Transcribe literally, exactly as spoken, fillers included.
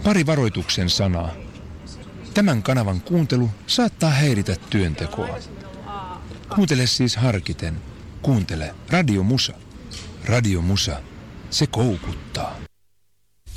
Pari varoituksen sanaa. Tämän kanavan kuuntelu saattaa häiritä työntekoa. Kuuntele siis harkiten. Kuuntele Radio Musa. Radio Musa. Se koukuttaa.